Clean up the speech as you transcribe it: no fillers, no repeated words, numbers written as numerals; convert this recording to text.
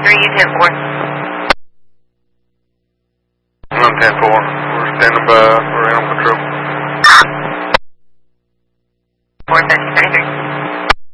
you 10-4. I'm 10-4. We're standing by for animal control.